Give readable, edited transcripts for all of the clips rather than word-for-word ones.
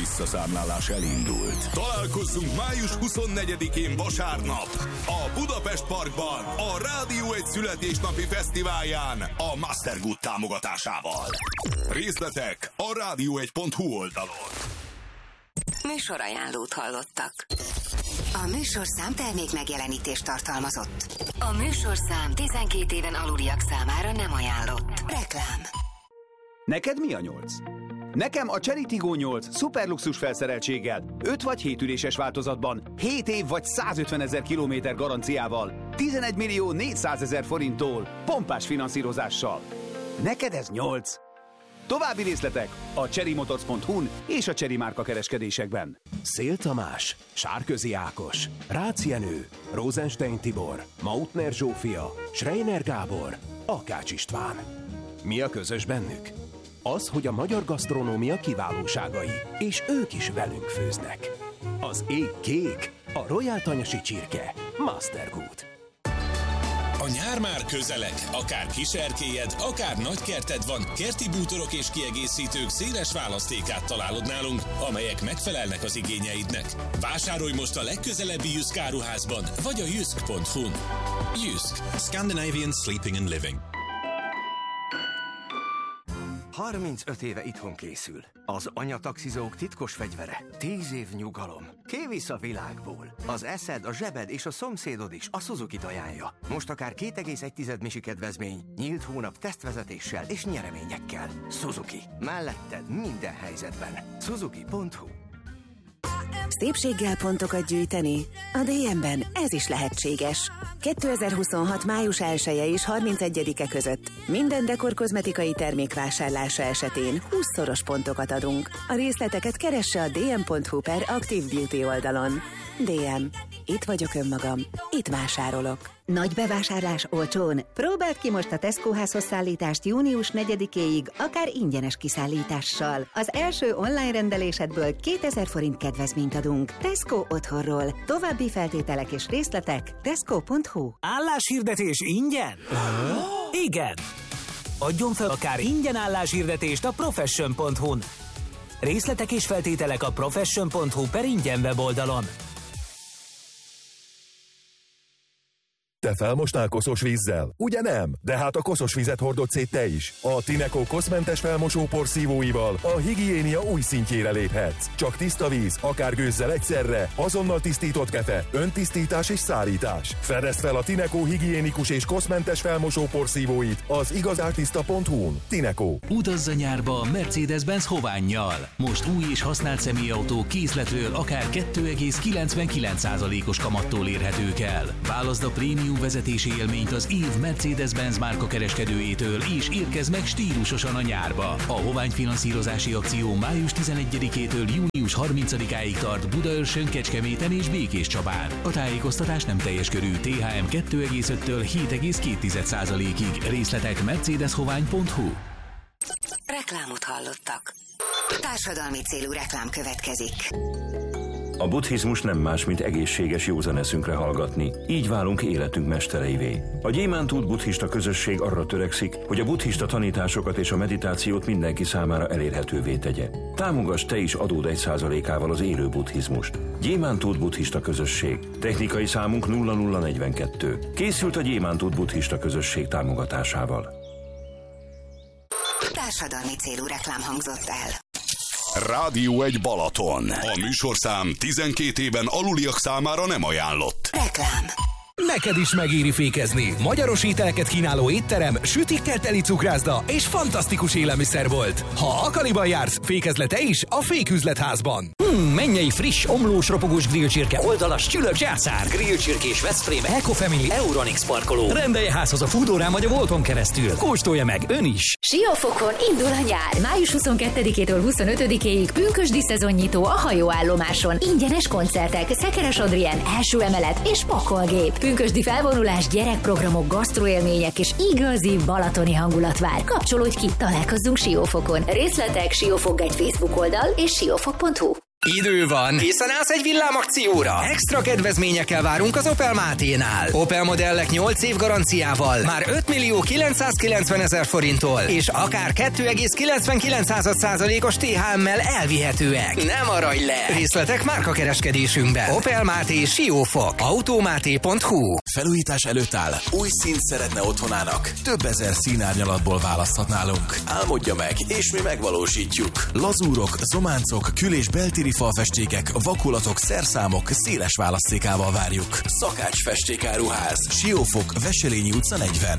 visszaszámlálás elindult. Találkozzunk május 24-én vasárnap a Budapest Parkban a Rádió egy születésnapi fesztiválján a Mastergood támogatásával. Részletek a radio1.hu oldalon. Műsorajánlót hallottak. A műsorszám termék megjelenítést tartalmazott. A műsorszám 12 éven aluliak számára nem ajánlott. Reklám. Neked mi a 8? Nekem a Chery Tiggo 8 szuperluxus felszereltséggel, 5 vagy 7 üléses változatban, 7 év vagy 150 000 kilométer garanciával, 11 millió 400 000 forinttól, pompás finanszírozással. Neked ez 8? További részletek a cherrymotors.hu-n és a Chery márka kereskedésekben. Szél Tamás, Sárközi Ákos, Rácz Jenő, Rosenstein Tibor, Mautner Zsófia, Schreiner Gábor, Akács István. Mi a közös bennük? Az, hogy a magyar gasztronómia kiválóságai, és ők is velünk főznek. Az ég kék, a Royal Tanyasi csirke, Mastergood. A nyár már közeleg, akár kiserkélyed, akár nagykerted van, kerti bútorok és kiegészítők széles választékát találod nálunk, amelyek megfelelnek az igényeidnek. Vásárolj most a legközelebbi Jysk áruházban, vagy a jysk.hu-n. Jysk. Scandinavian Sleeping and Living. 35 éve itthon készül. Az anyataxizók titkos fegyvere. 10 év nyugalom. Kivisz a világból. Az eszed, a zsebed és a szomszédod is a Suzuki-t ajánlja. Most akár 2,1 misi kedvezmény, nyílt hónap tesztvezetéssel és nyereményekkel. Suzuki. Melletted minden helyzetben. Suzuki.hu. Szépséggel pontokat gyűjteni? A DM-ben ez is lehetséges. 2026. május 1-e és 31-e között minden dekor kozmetikai termék vásárlása esetén 20-szoros pontokat adunk. A részleteket keresse a dm.hu/Active Beauty oldalon. DM. Itt vagyok önmagam. Itt vásárolok. Nagy bevásárlás olcsón. Próbáld ki most a Tesco házhozszállítást június 4-éig, akár ingyenes kiszállítással. Az első online rendelésedből 2000 forint kedvezményt adunk. Tesco otthonról. További feltételek és részletek tesco.hu. Álláshirdetés ingyen? Igen! Adjon fel akár ingyen álláshirdetést a profession.hu-n. Részletek és feltételek a profession.hu/ingyen weboldalon. Te felmostál koszos vízzel? Ugye nem? De hát a koszos vizet hordod szét te is. A Tineco koszmentes felmosópor szívóival a higiénia új szintjére léphetsz. Csak tiszta víz, akár gőzzel egyszerre, azonnal tisztított kefe, öntisztítás és szárítás. Fedezd fel a Tineco higiénikus és koszmentes felmosópor szívóit az igazártiszta.hu-n. Tineco. Utazz a nyárba Mercedes-Benz Hovánnyal. Most új és használt személyautó készletről akár 2,99%-os kamattól érhetők el. Válaszd a prémium vezetési élményt az év Mercedes-Benz márka kereskedőjétől, és érkezz meg stílusosan a nyárba. A Hovány finanszírozási akció május 11-től június 30-áig tart Budaörsön, Kecskeméten és Békéscsabán. A tájékoztatás nem teljes körű. THM 2,5-től 7,2%-ig. Részletek mercedeshovány.hu. Reklámot hallottak. Társadalmi célú reklám következik. A buddhizmus nem más, mint egészséges józan eszünkre hallgatni. Így válunk életünk mestereivé. A Gyémántút buddhista közösség arra törekszik, hogy a buddhista tanításokat és a meditációt mindenki számára elérhetővé tegye. Támogass te is adód 1%-ával az élő buddhizmust. Gyémántút buddhista közösség. Technikai számunk 0042. Készült a Gyémántút buddhista közösség támogatásával. Társadalmi célú reklám hangzott el. Rádió egy Balaton. A műsorszám 12 éven aluliak számára nem ajánlott. Reklám. Neked is megéri fékezni. Magyaros ételeket kínáló étterem, sütikkel teli cukrászda és fantasztikus élelmiszerbolt. Ha Akaliban jársz, fékezz le te is a Féküzletházban. Mennyei friss, omlós, ropogós grillcsirke, oldalas, csülök, zsászár, grillcsirkés, Veszprém, Ecofamily, Euronix parkoló. Rendelje házhoz a Foodórán vagy a Volton keresztül. Kóstolja meg ön is. Siófokon indul a nyár. Május 22-től 25-ig pünkösdi szezonnyitó a hajóállomáson. Ingyenes koncertek, Szekeres Adrien, első emelet és pakolgép. Pünkösdi felvonulás, gyerekprogramok, gasztroélmények és igazi balatoni hangulat vár. Kapcsolódj ki, találkozzunk Siófokon. Részletek Siófok egy Facebook oldal és siófok.hu. Idő van. Készen állsz egy villámakcióra? Extra kedvezményekkel várunk az Opel Máténál. Opel modellek 8 év garanciával már 5.990.000 forinttól és akár 2,99%-os THM-mel elvihetőek. Nem maradj le! Részletek márkakereskedésünkben. Opel Máté Siófok. Automáté.hu. Felújítás előtt áll. Új színt szeretne otthonának. Több ezer színárnyalatból választhat nálunk. Álmodja meg, és mi megvalósítjuk. Lazúrok, zománcok, kül- és beltéri falfestékek, vakulatok, szerszámok széles választékával várjuk. Szakács Festékáruház. Siófok, Veselényi utca 40.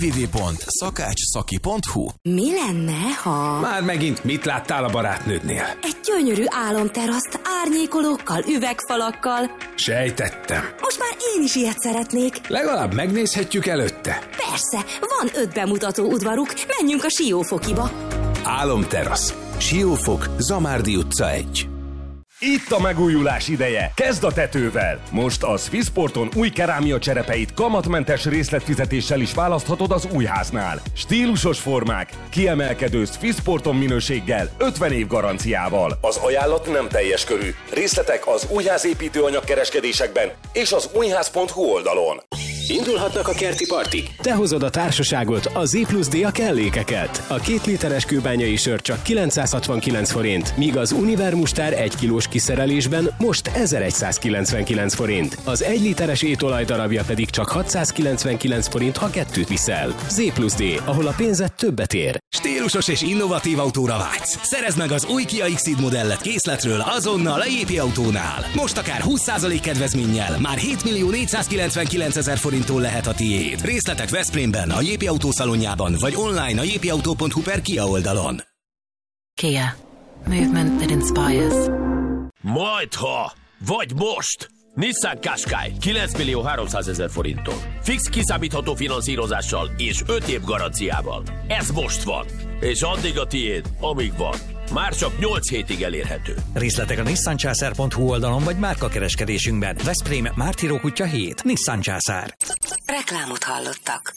www.szakácsszaki.hu. Mi lenne, ha... Már megint mit láttál a barátnődnél? Egy gyönyörű álomteraszt árnyékolókkal, üvegfalakkal. Sejtettem. Most már én is ilyet szeretnék. Legalább megnézhetjük előtte. Persze, van 5 bemutató udvaruk, menjünk a Siófokiba. Álomterasz. Siófok, Zamárdi utca 1. Itt a megújulás ideje! Kezd a tetővel! Most a Swissporton új kerámia cserepeit kamatmentes részletfizetéssel is választhatod az újháznál. Stílusos formák, kiemelkedő Swissporton minőséggel, 50 év garanciával. Az ajánlat nem teljes körű. Részletek az újházépítőanyag kereskedésekben és az újház.hu oldalon. Indulhatnak a kerti partik. Te hozod a társaságot, a Z+D a kellékeket. A 2 literes kőbányai sör csak 969 forint, míg az Univermustár 1 kilós kiszerelésben most 1199 forint. Az 1 literes étolaj darabja pedig csak 699 forint, ha 2 viszel. Z+D, ahol a pénzed többet ér. Stílusos és innovatív autóra vágysz. Szerezd meg az új Kia Xceed modellet készletről azonnal a JP Autónál. Most akár 20% kedvezménnyel, már 7.499.000 forinttól lehet a tiéd. Részletek Veszprémben, a JP Autó szalonjában, vagy online a jpauto.hu/Kia oldalon. Kia. Movement that inspires. Majdha! Vagy most! Nissan Qashqai 9.300.000 forinttól. Fix kiszámítható finanszírozással és 5 év garanciával. Ez most van. És addig a tiéd, amíg van. Már csak 8 hétig elérhető. Részletek a nissancsászár.hu oldalon vagy márkakereskedésünkben. Veszprém, Mártiró kutya 7. Nissan Császár. Reklámot hallottak.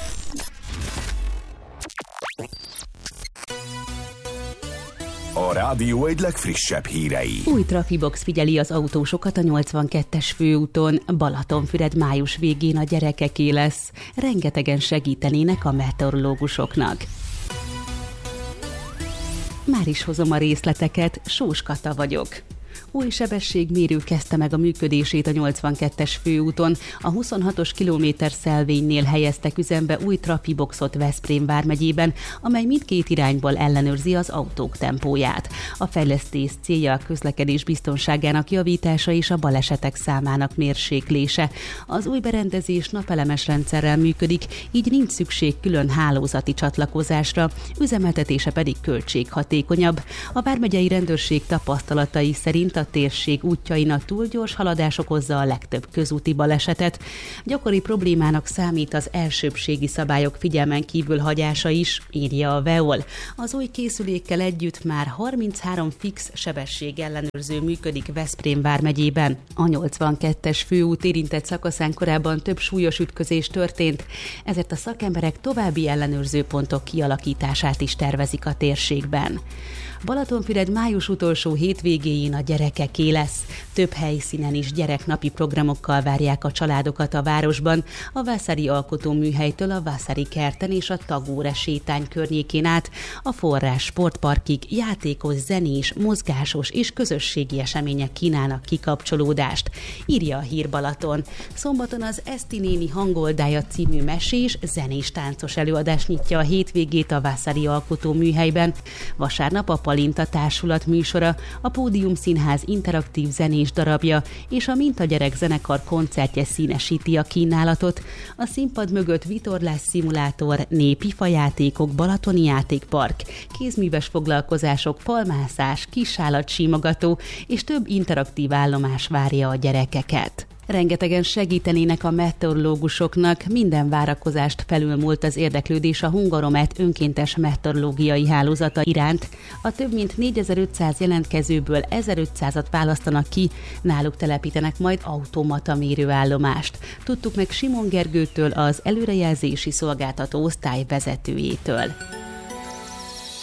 A rádió egy legfrissebb hírei. Új trafibox figyeli az autósokat a 82-es főúton. Balatonfüred május végén a gyerekeké lesz. Rengetegen segítenének a meteorológusoknak. Már is hozom a részleteket, Sós Kata vagyok. Új sebességmérő kezdte meg a működését a 82-es főúton. A 26-os kilométerszelvénynél helyeztek üzembe új trafiboxot Veszprém vármegyében, amely mindkét irányból ellenőrzi az autók tempóját. A fejlesztés célja a közlekedés biztonságának javítása és a balesetek számának mérséklése. Az új berendezés napelemes rendszerrel működik, így nincs szükség külön hálózati csatlakozásra, üzemeltetése pedig költséghatékonyabb. A vármegyei rendőrség tapasztalatai szerint a térség útjainak túl gyors haladás okozza a legtöbb közúti balesetet. Gyakori problémának számít az elsőbbségi szabályok figyelmen kívül hagyása is, írja a VEOL. Az új készülékkel együtt már 33 fix sebességellenőrző működik Veszprém vármegyében. A 82-es főút érintett szakaszán korábban több súlyos ütközés történt, ezért a szakemberek további ellenőrzőpontok kialakítását is tervezik a térségben. Balatonfüred május utolsó hétvégéjén a gyerekeké lesz. Több helyszínen is gyereknapi programokkal várják a családokat a városban, a Vászári Alkotóműhelytől a Vászári kerten és a Tagóre sétány környékén át, a Forrás sportparkig játékos, zenés, mozgásos és közösségi események kínálnak kikapcsolódást, írja a Hír Balaton. Szombaton az Eszti néni hangoldája című mesés, zenés táncos előadás nyitja a hétvégét a Vászári Alkotóműhelyben. Vasárnap a Palinta Társulat műsora, a Pódium Színház interaktív zenés darabja és a Mintagyerek zenekar koncertje színesíti a kínálatot. A színpad mögött vitorlás szimulátor, népi fajátékok, balatoni játékpark, kézműves foglalkozások, falmászás, kisállatsímogató és több interaktív állomás várja a gyerekeket. Rengetegen segítenének a meteorológusoknak, minden várakozást felülmúlt az érdeklődés a Hungaromet önkéntes meteorológiai hálózata iránt. A több mint 4500 jelentkezőből 1500-at választanak ki, náluk telepítenek majd automata mérőállomást. Tudtuk meg Simon Gergőtől, az előrejelzési szolgáltató osztály vezetőjétől.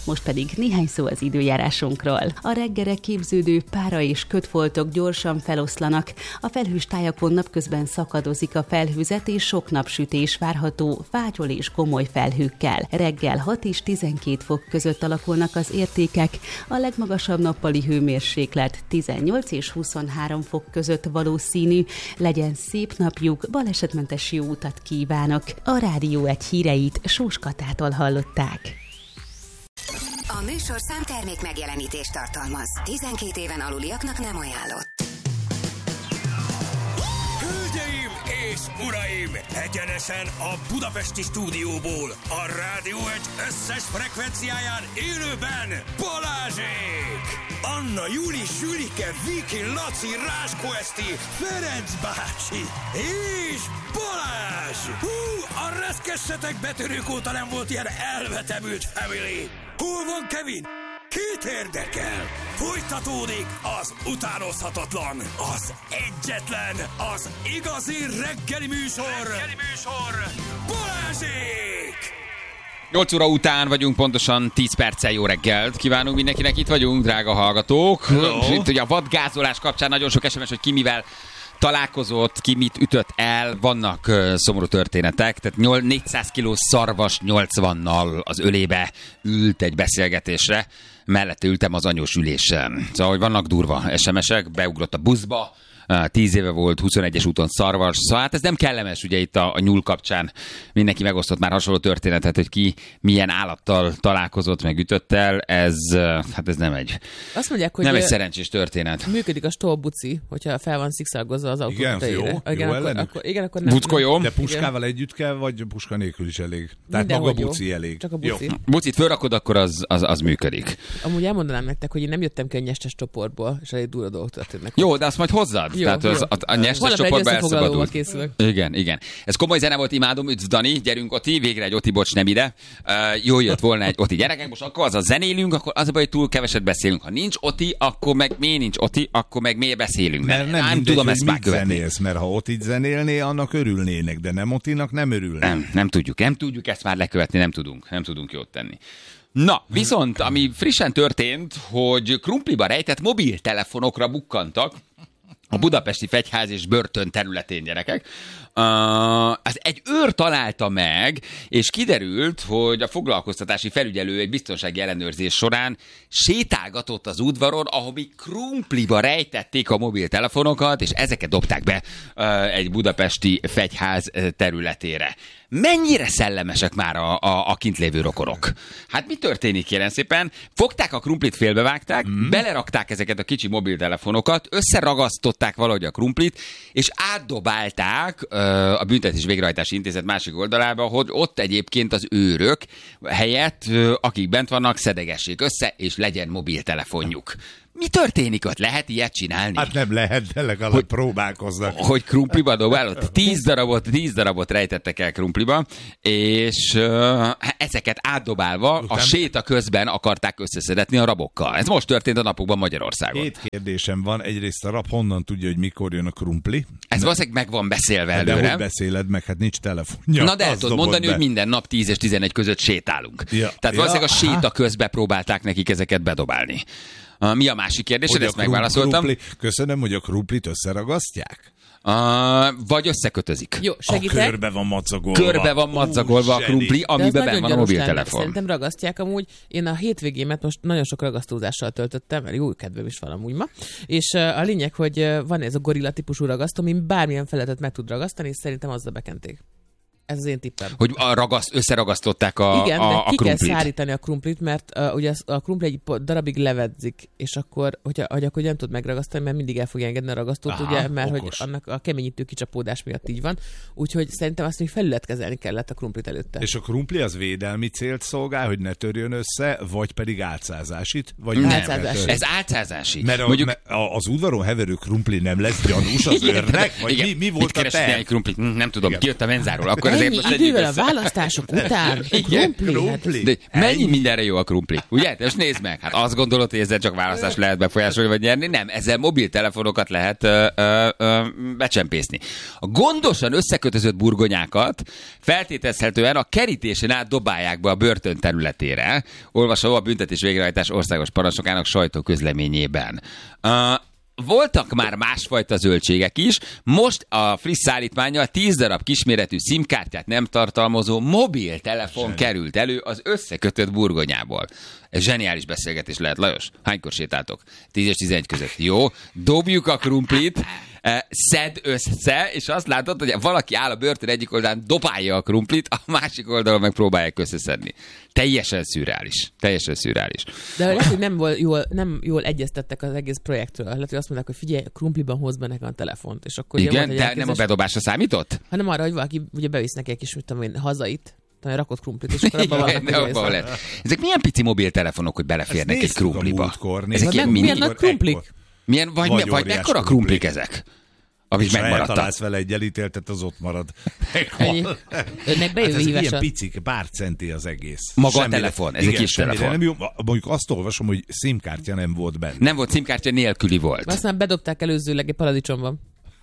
Most pedig néhány szó az időjárásunkról. A reggelre képződő pára és kötfoltok gyorsan feloszlanak. A felhős tájakon napközben szakadozik a felhőzet, és sok napsütés várható fátyol és komoly felhőkkel. Reggel 6 és 12 fok között alakulnak az értékek, a legmagasabb nappali hőmérséklet 18 és 23 fok között valószínű. Legyen szép napjuk, balesetmentes jó utat kívánok! A Rádió 1 híreit Sós Katától hallották. A műsorszám termék megjelenítést tartalmaz. 12 éven aluliaknak nem ajánlott. Hölgyeim és uraim! Egyenesen a budapesti stúdióból, a Rádió 1 összes frekvenciáján élőben Balázsék! Anna, Juli, Sülike, Viki, Laci, Ráskó Eszti, Ferenc bácsi és Balázs! Hú, a reszkessetek betörők óta nem volt ilyen elvetemült family! Hol van Kevin? Kit érdekel? Folytatódik az utánozhatatlan, az egyetlen, az igazi reggeli műsor! Balázsék! 8 óra után vagyunk, pontosan 10 perccel jó reggelt. Kívánunk mindenkinek, itt vagyunk, drága hallgatók. Itt ugye a vadgázolás kapcsán nagyon sok SMS, hogy ki mivel találkozott, ki mit ütött el, vannak szomorú történetek, tehát 400 kiló szarvas 80-nal az ölébe ült egy beszélgetésre, mellette ültem az anyós ülésen. Szóval, hogy vannak durva SMS-ek, beugrott a buszba, 10 éve volt 21-es úton szarvas, szóval hát ez nem kellemes, ugye itt a nyúl kapcsán mindenki megosztott már hasonló történetet, hogy ki milyen állattal találkozott, meg ütött el, ez nem egy, azt mondják, hogy nem egy szerencsés történet. Működik a stolbuci, hogyha fel van szikszalgozva az autó. Igen, jó akkor nem. Buckó jó. De puskával együtt kell, vagy puska nélkül is elég? Tehát maga a buci elég. Csak a buci. Jó. Bucit fölrakod, akkor az működik. Amúgy elmondanám nektek, hogy én nem jöttem ki a nyestes csoportból, és elég durva dolgok történnek. Jó, de azt majd hozzad. Jó, tehát jó. A nyestes csoportba elszabadult. Igen. Ez komoly zene volt, imádom, üdv Dani, gyerünk Oti, végre egy Oti, bocs, nem ide. Jó jött volna egy Oti. Gyerekek, most akkor az a zenélünk, akkor az a baj, hogy túl keveset beszélünk. Ha nincs Oti, akkor meg miért nincs Oti, akkor meg miért beszélünk. Nem tudom ezt már követni. Zenélsz, mert ha Otit zenélné, annak örülnének, de nem Otinak nem örülnének. Nem tudjuk ezt már lekövetni, nem tudunk jót tenni. Na, viszont ami frissen történt, hogy krumpliba rejtett mobiltelefonokra bukkantak a budapesti fegyház és börtön területén, gyerekek. Az egy őr találta meg, és kiderült, hogy a foglalkoztatási felügyelő egy biztonsági ellenőrzés során sétálgatott az udvaron, ahol krumpliba rejtették a mobiltelefonokat, és ezeket dobták be egy budapesti fegyház területére. Mennyire szellemesek már a kint lévő rokonok? Hát mi történik, kérem szépen? Fogták a krumplit, félbevágták, belerakták ezeket a kicsi mobiltelefonokat, összeragasztották valahogy a krumplit, és átdobálták a Büntetés Végrehajtási Intézet másik oldalába, hogy ott egyébként az őrök helyett, akik bent vannak, szedegessék össze, és legyen mobiltelefonjuk. Mi történik ott? Lehet ilyet csinálni? Hát nem lehet, de legalább próbálkoznak. Hogy krumpliba dobálott? 10 darabot rejtettek el krumpliba, és ezeket átdobálva a séta közben akarták összeszedetni a rabokkal. Ez most történt a napokban Magyarországon. 2 kérdésem van. Egyrészt a rab honnan tudja, hogy mikor jön a krumpli? Ez valószínűleg meg van beszélve előre. De hogy beszéled meg? Hát nincs telefonja. Na de el tudod mondani, hogy minden nap 10 és 11 között sétálunk. Ja. Tehát valószínűleg a séta közben próbálták nekik ezeket bedobálni. Mi a másik kérdés? Ezt megválaszoltam. Köszönöm, hogy a krumplit összeragasztják? Vagy összekötözik. Jó, segítek. Körbe van madzagolva. Körbe van madzagolva a krumpli, amiben benne van a mobiltelefon. Szerintem ragasztják amúgy. Én a hétvégémet most nagyon sok ragasztózással töltöttem, mert jó kedvem is van amúgy ma. És a lényeg, hogy van ez a gorilla típusú ragasztó, ami bármilyen feletet meg tud ragasztani, és szerintem azzal bekenték. Ez az én tippem. Hogy összeragasztották a igen, a de ki krumplit. kell szárítani a krumplit, mert ugye a krumpli egy darabig levedzik, és akkor, hogy nem tud megragasztani, mert mindig el fogja engedni a ragasztót, ugye, mert okos. Hogy annak a keményítő kicsapódás miatt így van. Úgyhogy szerintem azt még felületkezelni kellett a krumplit előtte. És a krumpli az védelmi célt szolgál, hogy ne törjön össze, vagy pedig álcázásit? Vagy nem, ez álcázási. Mert az udvaron heverő krumpli nem lesz gyanús az őrnek? Vagy mi volt a terv? Krumplit? Nem tudom, kijött a menzáról, akkor Ennyi idővel a választások után krumpli. De mennyi mindenre jó a krumpli? Ugye? Most nézd meg, hát azt gondolod, hogy ezzel csak választást lehet befolyásolni vagy nyerni? Nem, ezzel mobiltelefonokat lehet becsempészni. A gondosan összekötözött burgonyákat feltételezhetően a kerítésen át dobálják be a börtön területére, olvasó a büntetés végrehajtás országos parancsnokának sajtóközleményében. Voltak már másfajta zöldségek is, most a friss szállítmánnyal 10 darab kisméretű SIM-kártyát nem tartalmazó mobiltelefon került elő az összekötött burgonyából. Ez zseniális beszélgetés lehet, Lajos. Hánykor sétáltok? 10 és 11 között. Jó, dobjuk a krumplit, szedd össze, és azt látod, hogy valaki áll a börtön egyik oldalán, dobálja a krumplit, a másik oldalon meg próbálják összeszedni. Teljesen szürreális. Teljesen szürreális. De lehet, hogy nem jól egyeztettek az egész projektről. Lehet, hogy azt mondták, hogy figyelj, a krumpliban hoz be nekem a telefont. És akkor igen, de nem a bedobásra számított? Hanem arra, hogy valaki ugye bevisz neki egy kis, hazait, rakott krumplit, és akkor abban van. Ezek milyen pici mobiltelefonok, hogy beleférnek egy krumpliba? Ezek milyen nagy krumplik? Vagy mekkora krumplik ezek? Amik megmaradtak. Ha találsz vele egy elítéltet, az ott marad. Önnek bejövő hívása. Ilyen picik, pár centi az egész. Maga a telefon, ez egy kis telefon. Nem jó. Mondjuk azt olvasom, hogy SIM-kártya nem volt benne. Nem volt SIM-kártya, nélküli volt. Aztán bedobták előzőleg egy paradicsomban.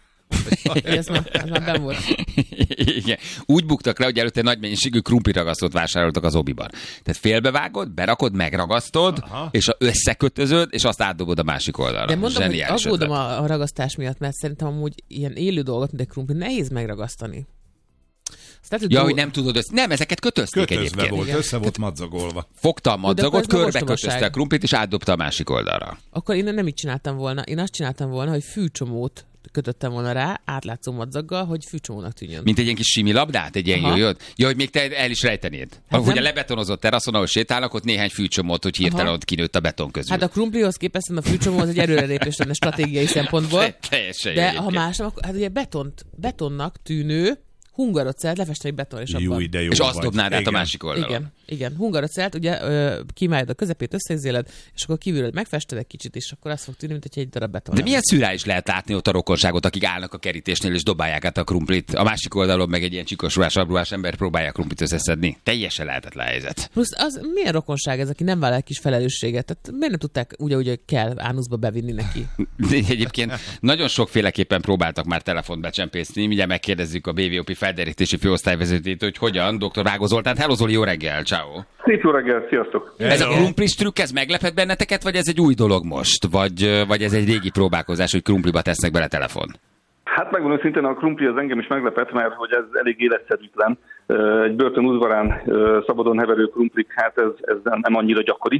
Ez már benn volt. Igen. Úgy buktak le, hogy előtte nagy mennyiségű krumpliragasztót vásároltak az Obiban. Tehát félbevágod, berakod, megragasztod, és összekötözöd, és azt átdobod a másik oldalra. De mondom, hogy aggódom a ragasztás miatt, mert szerintem amúgy ilyen élő dolgot, mint egy krumpli, nehéz megragasztani. Hogy nem tudod Nem, ezeket kötözték egyébként. Volt, össze volt madzagolva. Fogta a madzagot, körbe kötözte a krumplit, és átdobta a másik oldalra. Akkor én nem így csináltam volna. Én azt csináltam volna, hogy fűcsomót kötöttem volna rá, átlátszó madzaggal, hogy fűcsomónak tűnjön. Mint egy ilyen kis simi labdát? Egy ilyen jöjjött? Ja, hogy még te el is rejtenéd. Ahogy a lebetonozott teraszon, ahol sétálnak, ott néhány fűcsomót, hogy hirtelen ott kinőtt a beton közül. Hát a krumplihoz képest a fűcsomó az egy előrelépés lenne stratégiai szempontból. De ha más, akkor hát ugye betonnak tűnő hungarocelt, lefesteni beton és abban. És azt dobnád át a másik oldalon. Igen. Hungarocelt, ugye kimáljad a közepét, összezéled, és akkor kívülről megfested egy kicsit, és akkor azt fog tűnni, mint egy darab beton. De milyen szürreális lehet látni ott a rokonságot, akik állnak a kerítésnél, és dobálják át a krumplit. A másik oldalon meg egy ilyen csikosruhás, abruhás ember próbálja a krumplit összeszedni. Teljesen lehetetlen helyzet. Plusz az milyen rokonság ez, aki nem vállal kis felelősséget? Tehát miért nem tudták úgy, kell ánuszba bevinni neki? De egyébként nagyon sokféleképpen próbáltak már telefont becsempészni. Mindjárt megkérdezzük a BVOP felderítési főosztályvezetőjét, hogy hogyan. Dr. Vágó Zoltán, hello Zoli, jó reggel, ciao. Szép jó reggel, sziasztok. Ez a krumplis trükk, ez meglepett benneteket, vagy ez egy új dolog most? Vagy ez egy régi próbálkozás, hogy krumpliba tesznek bele telefon? Hát megmondom szintén, a krumpli az engem is meglepett, mert hogy ez elég életszerűtlen. Egy börtön udvarán szabadon heverő krumplik, hát ez nem annyira gyakori.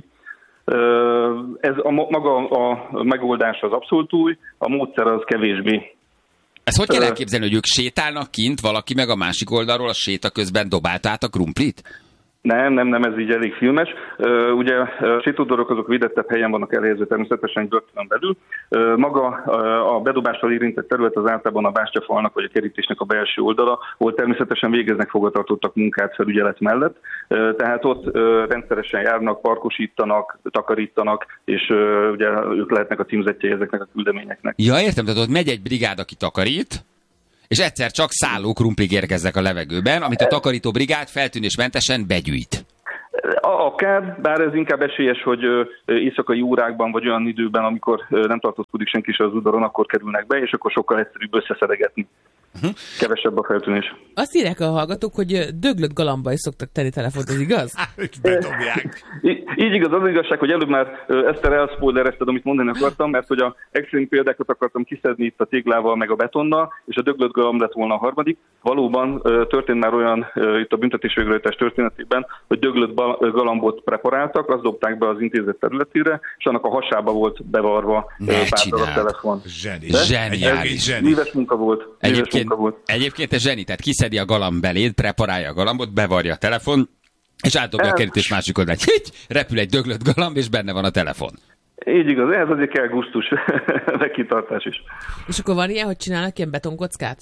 Ez maga a megoldás az abszolút új, a módszer az kevésbé. Ezt hogy kell elképzelni, hogy ők sétálnak kint, valaki meg a másik oldalról a séta közben dobálta át a krumplit? Nem, ez így elég filmes. Ugye a sétódorok azok védettebb helyen vannak elhelyezve természetesen börtönön belül. Maga a bedobással érintett terület az általában a bástyafalnak vagy a kerítésnek a belső oldala, ahol természetesen végeznek fogvatartottak munkát felügyelet mellett. Tehát ott rendszeresen járnak, parkosítanak, takarítanak, és ugye ők lehetnek a címzettjei ezeknek a küldeményeknek. Ja, értem, tehát ott megy egy brigád, aki takarít, és egyszer csak szálló krumplik érkeznek a levegőben, amit a takarító brigád feltűnésmentesen begyűjt. Akár, bár ez inkább esélyes, hogy éjszakai órákban, vagy olyan időben, amikor nem tartózkodik senki se az udvaron, akkor kerülnek be, és akkor sokkal egyszerűbb összeszedegetni. Kevesebb a feltűnés. Azt írják a hallgatók, hogy döglött galamba is szoktak tenni telefont, ez igaz? Bedobják. Így igaz, az igazság, hogy előbb már Eszter elspoilerezted, amit mondani akartam, mert hogy a extrém példákat akartam kiszedni itt a téglával, meg a betonnal, és a döglött galamb lett volna a harmadik. Valóban történt már olyan itt a büntetésvégrehajtás történetében, hogy döglött galambot preparáltak, azt dobták be az intézet területére, és annak a hasába volt bevarva pár darab telefon. Zseniális. Míves munka volt. Egyébként ez zseni, tehát kiszedi a galamb beléd, preparálja a galambot, bevarja a telefon, és átdobja a kerítés másik oldalán. Repül egy döglött galamb, és benne van a telefon. Így igaz, ez azért kell gusztus, meg kitartás is. És akkor van ilyen, hogy csinálnak ilyen betonkockát?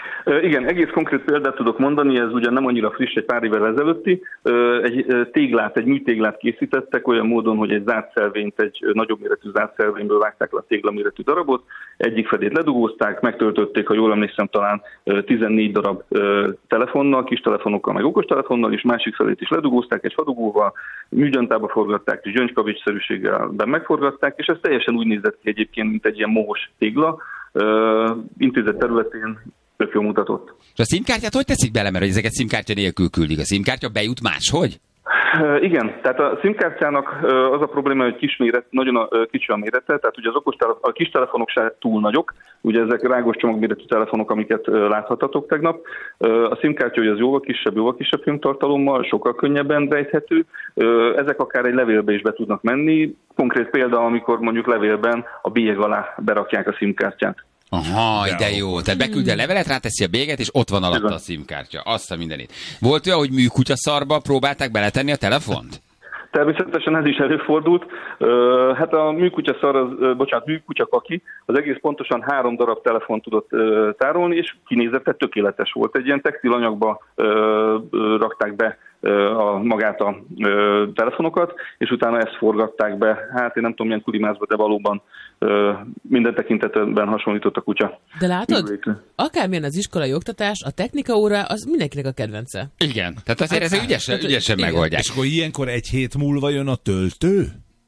Igen, egész konkrét példát tudok mondani, ez ugyan nem annyira friss, egy pár évvel ezelőtti. Egy műtéglát készítettek olyan módon, hogy egy zártszelvényt, egy nagyobb méretű zártszelvényből vágták le a téglaméretű darabot, egyik felét ledugózták, megtöltötték, ha jól emlékszem, talán 14 darab telefonnal, kis telefonokkal, meg okostelefonnal, és másik felét is ledugózták egy fadugóval, műgyantába forgatták, és gyöngykavicsszerűséggel megforgatták, és ez teljesen úgy nézett ki egyébként, mint egy ilyen mohos tégla, intézet területén tök jól mutatott. És a SIM-kártyát hogy teszik bele, mert ezeket SIM-kártya nélkül küldik? A SIM-kártya bejut máshogy? Igen, tehát a SIM-kártyának az a probléma, hogy nagyon kicsi a mérete, tehát ugye a kis telefonok se túl nagyok, ugye ezek rágos csomagméretű telefonok, amiket láthatatok tegnap. A SIM-kártya hogy az jóval kisebb filmtartalommal, sokkal könnyebben rejthető. Ezek akár egy levélbe is be tudnak menni. Konkrét példa, amikor mondjuk levélben a bélyeg alá berakják a SIM-kártyát. Aha, ide jó. Tehát beküldi a levelet, ráteszi a bélyget, és ott van alatta a SIM-kártya. Azt a mindenit. Volt olyan, hogy műkutyaszarba próbálták beletenni a telefont? Természetesen ez is előfordult. Hát a műkutyakaki, az egész pontosan 3 darab telefon tudott tárolni, és kinézete tökéletes volt. Egy ilyen textilanyagba rakták be magát a telefononokat, és utána ezt forgatták be. Hát én nem tudom, milyen kulimázba, de valóban minden tekintetben hasonlított a kutya. De látod, akármilyen az iskolai oktatás, a technikaóra az mindenkinek a kedvence. Igen, tehát azért ezek ügyesen megoldják. És akkor ilyenkor egy hét múlva jön a töltő?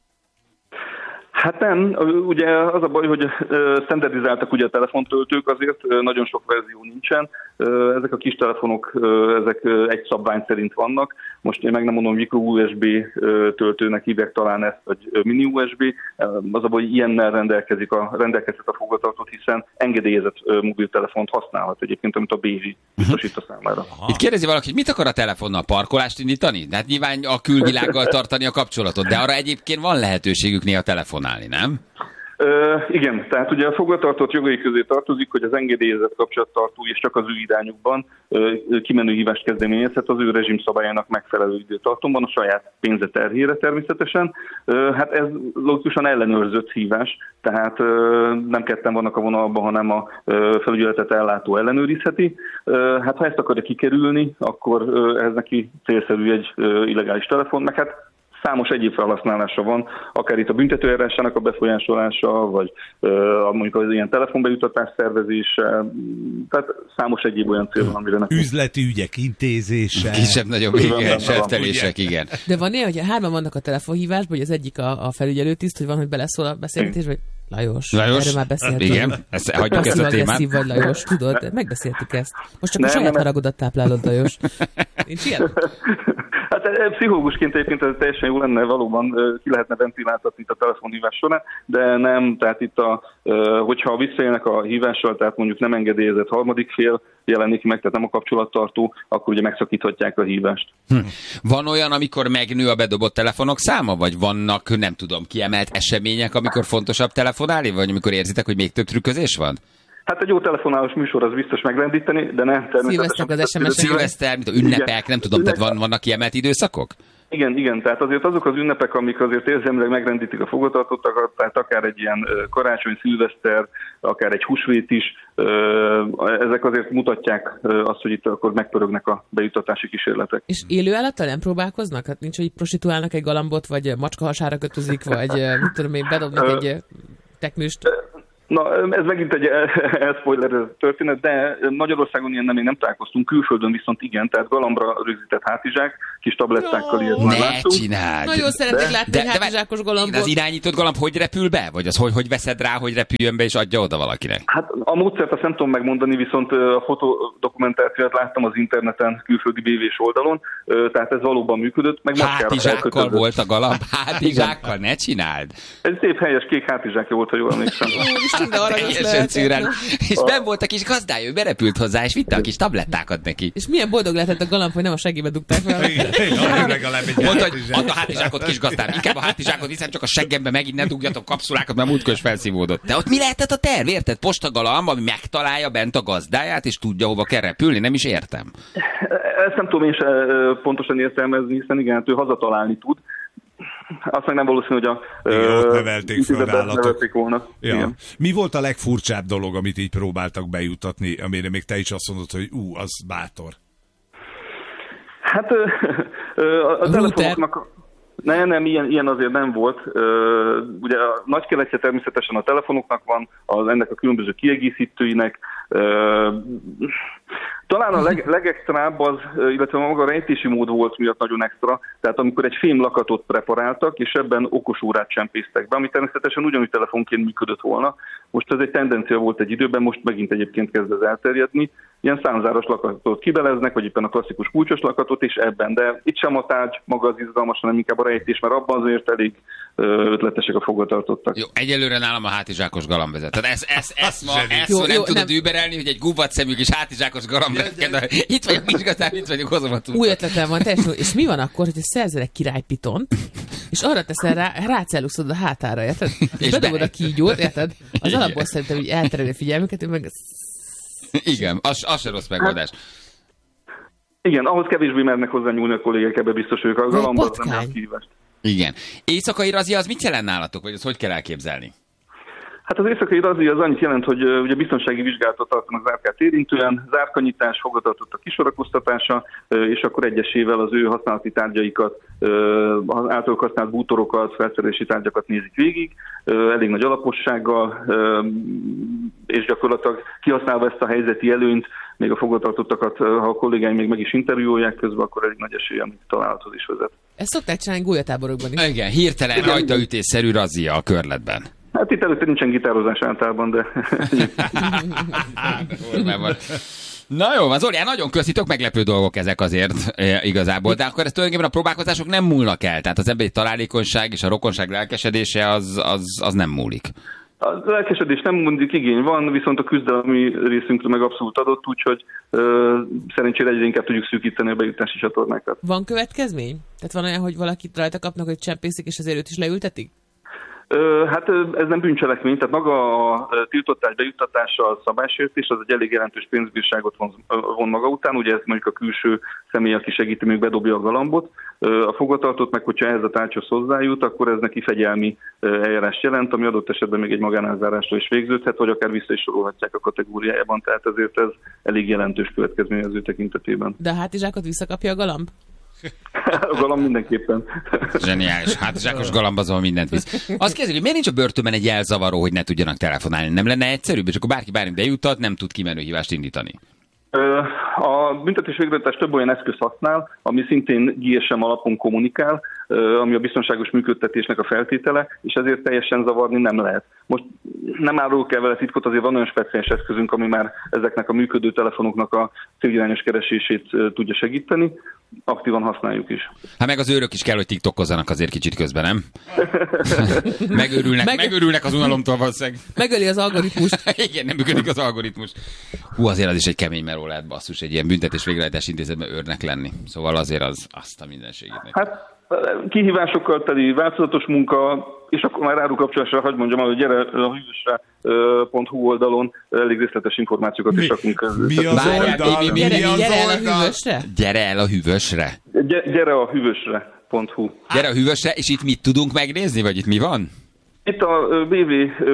Hát nem, ugye az a baj, hogy standardizáltak ugye a telefontöltők, azért nagyon sok verzió nincsen. Ezek a kis telefonok, ezek egy szabvány szerint vannak. Most én meg nem mondom, mikro USB töltőnek hívják talán ezt, vagy mini USB. Az a baj, hogy ilyennel rendelkezhet a fogvatartott, hiszen engedélyezett mobiltelefont használhat egyébként, amit a BZ biztosít a számára. Itt kérdezi valaki, hogy mit akar a telefonnal? Parkolást indítani? De hát nyilván a külvilággal tartani a kapcsolatot, de arra egyébként van lehetőségük néha telefonálni, nem? Igen, tehát ugye a fogvatartott jogai közé tartozik, hogy az engedélyezett kapcsolattartó és csak az ő irányukban kimenő hívást kezdeményezhet az ő rezsimszabályának megfelelő időtartamban, a saját pénze terhére természetesen. Hát ez logikusan ellenőrzött hívás, tehát nem ketten vannak a vonalban, hanem a felügyeletet ellátó ellenőrizheti. Hát ha ezt akarja kikerülni, akkor ez neki célszerű egy illegális telefon, meg hát számos egyéb felhasználása van, akár itt a büntetőeljárásának a befolyásolása, vagy mondjuk az ilyen telefonbejutatás szervezése, tehát számos egyéb olyan cél van, amire nem... Üzleti ügyek intézése. Kisebb-nagyobb sertelések, igen. De van ilyen, hogy 3 vannak a telefonhívásban, hogy az egyik a felügyelőtiszt, hogy van, hogy beleszól a beszélgetésbe, hogy Lajos, erről már beszéltünk. Igen, hagyjuk ezt a témát. Vagy Lajos, tudod, megbeszéltük ezt. Most csak a saját haragodat táplálod, Lajos. Nincs ilyen? Hát pszichológusként egyébként ez teljesen jó lenne, valóban ki lehetne ventiláltatni itt a telefonhívás során, de nem, tehát itt hogyha visszaélnek a hívással, tehát mondjuk nem engedélyezett harmadik fél jelenik meg, tehát nem a kapcsolattartó, akkor ugye megszakíthatják a hívást. Van olyan, amikor megnő a bedobott telefonok száma, vagy vannak, nem tudom, kiemelt események, amikor fontosabb telefonálni, vagy amikor érzitek, hogy még több trükközés van? Hát egy jó telefonálós műsor az biztos megrendíteni, de ne természetesen. Szilveszter, ünnepek, nem tudom, tehát vannak kiemelt időszakok? Igen, tehát azért azok az ünnepek, amik azért érzelmileg megrendítik a fogvatartottakat, tehát akár egy ilyen karácsony, szilveszter, akár egy húsvét is, ezek azért mutatják azt, hogy itt akkor megpörögnek a bejutatási kísérletek. És élő állattal nem próbálkoznak? Hát nincs, hogy prostituálnak egy galambot, vagy macska hasára kötözik, vagy mit tudom én, bedobnak egy teknőst? Na, ez megint egy elspoiler történet, de Magyarországon ilyen még nem találkoztunk, külföldön viszont igen, tehát galambra rögzített hátizsák, kis tablettákkal ilyet már láttunk. Ne csináld! Nagyon szeretnék látni egy hátizsákos galambot. Az irányított galamb hogy repül be? Vagy az hogy veszed rá, hogy repüljön be és adja oda valakinek? Hát a módszert azt nem tudom megmondani, viszont a fotodokumentációt láttam az interneten, külföldi BV-s oldalon, tehát ez valóban működött. Meg hátizsákkal volt a galamb? Hátizsákkal? Ne csináld! Ez szép helyes kék hátizsákja volt, ha jól emlékszem. Teljesen szűren. És benn volt a kis gazdája, ő berepült hozzá, és vitte a kis tablettákat neki. És milyen boldog lehetett a galamb, hogy nem a segébe dugták fel. Mondta, hogy add a hátizsákot, kis gazdám, inkább a hátizsákot viszem, csak a seggembe megint ne dugjatok kapszulákat, mert múltkor is felszívódott. De ott mi lehetett a terv, érted? Postagalamb, ami megtalálja bent a gazdáját, és tudja, hova kell repülni, nem is értem. Ezt nem tudom én se pontosan értelmezni, hiszen igen, ő hazatalálni tud. azt meg nem valószínű, hogy ott nevelték föl állatok. Volna. Ja. Mi volt a legfurcsább dolog, amit így próbáltak bejutatni, amire még te is azt mondod, hogy az bátor? Hát a telefonoknak... Nem, ilyen azért nem volt. Ugye a nagy keletje természetesen a telefonoknak van, ennek a különböző kiegészítőinek. Talán a legextrább az, illetve maga a rejtési mód volt miatt nagyon extra, tehát amikor egy fém lakatot preparáltak, és ebben okosórát csempésztek be, ami természetesen ugyanúgy telefonként működött volna. Most ez egy tendencia volt egy időben, most megint egyébként kezd ez elterjedni. Ilyen számzáros lakatot kibeleznek, vagy éppen a klasszikus kulcsos lakatot is ebben, de itt sem a tárgy maga az izgalmas, hanem inkább a rejtés, mert abban azért elég ötletesek a fogvatartottak. Jó, egyelőre nálam a hátizsákos galamb vezet. Tehát ezt nem tudod überelni, hogy egy gubat szemű és hátizsákos galamb vezet. Itt vagyok vizsgatán, itt vagyok, hozom a tudtat. Új ötletem van, teljesen. És mi van akkor, hogyha szerzel egy királypitont, és arra teszel rácelluszod a hátára, érted? És bedobod a kígyót, érted? Az alapból szerintem így eltereli a figyelmüket, meg... Igen, az se rossz megoldás. Igen, ahhoz kevésbé mernek hozzá nyúlni a kollégák, ebbe biztos ők. A galamb az nem a kihívást. Igen. Éjszakai razia az mit jelent nálatok, vagy azt hogy kell elképzelni? Hát az éjszakai razia az annyit jelent, hogy ugye biztonsági vizsgálatot tartanak az árkát érintően, zárkanyitás, fogvatartottak kisorakoztatása, és akkor egyesével az ő használati tárgyaikat, az általuk használt bútorokat, felszerelési tárgyakat nézik végig, elég nagy alapossággal, és gyakorlatilag kihasználva ezt a helyzeti előnyt, még a fogvatartottakat, ha a kollégáim még meg is interjúolják közben, akkor elég nagy esélye, amit találathoz is vezet. Ezt szokták csinálni gólyatáborokban is. Igen, hirtelen rajtaütésszerű razia a körletben. Hát itt előtte nincsen gitározás általában, de... Na jó, van, Zoli, nagyon köszitok, meglepő dolgok ezek azért igazából, de akkor ezt tulajdonképpen a próbálkozások nem múlnak el, tehát az emberi találékonyság és a rokonság lelkesedése az nem múlik. A lelkesedés nem mondjuk igény van, viszont a küzdelmi részünkről meg abszolút adott, úgyhogy szerencsére egyre inkább tudjuk szűkíteni a bejutási csatornákat. Van következmény? Tehát van olyan, hogy valakit rajta kapnak, hogy csempészik, és azért őt is leültetik? Hát ez nem bűncselekmény, tehát maga a tiltott tárgy bejuttatása, a szabálysértés, az egy elég jelentős pénzbírságot von maga után, ugye ez mondjuk a külső személy, aki segíti, még bedobja a galambot. A fogvatartott meg, hogyha ehhez a tárgyhoz hozzájut, akkor ez neki fegyelmi eljárást jelent, ami adott esetben még egy magánelzárásra is végződhet, vagy akár vissza is sorolhatják a kategóriájában, tehát ezért ez elég jelentős következmény az ő tekintetében. De a hátizsákot visszakapja a galamb? A galamb mindenképpen. Zseniális. Hátizsákos galamb azon mindent visz. Azt kérdezik, hogy miért nincs a börtönben egy jelzavaró, hogy ne tudjanak telefonálni? Nem lenne egyszerűbb, és akkor bárki bejutat, nem tud kimenőhívást indítani? A büntetés végrehajtás több olyan eszköz használ, ami szintén GSM alapon kommunikál, ami a biztonságos működtetésnek a feltétele, és ezért teljesen zavarni nem lehet. Most nem árulok el vele titkot, azért van olyan speciális eszközünk, ami már ezeknek a működő telefonoknak a célirányos keresését tudja segíteni, aktívan használjuk is. Hát meg az őrök is kell, hogy tiktokozzanak azért kicsit közben, nem? Megőrülnek az unalomtól valószínűleg. Megöli az algoritmust. Igen, nem működik az algoritmus. Hú, azért az is egy kemény meló lehet, basszus, egy ilyen büntetés végrehajtási intézetben őrnek lenni. Szóval azért az azt a mindenségét. Hát kihívásokkal teli változatos munka, és akkor már árukapcsolásra, hogy mondjam, hogy gyere a hűvösre.hu oldalon elég részletes információkat is rakunk. Mi az oldal? Gyere el a hüvösre. Gyere a hűvösre.hu. Gyere a hűvösre, és itt mit tudunk megnézni, vagy itt mi van? Itt a BV